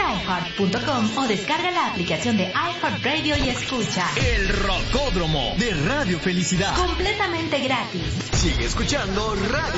iHeart.com o descarga la aplicación de iHeartRadio y escucha El Rocódromo de Radio Felicidad. completamente gratis. Sigue escuchando Radio